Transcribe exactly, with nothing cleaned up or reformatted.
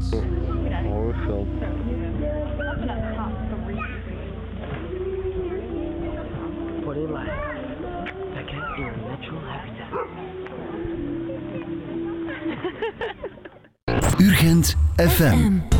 Hoorveld. Put it like back in your natural habitat. Urgent F M.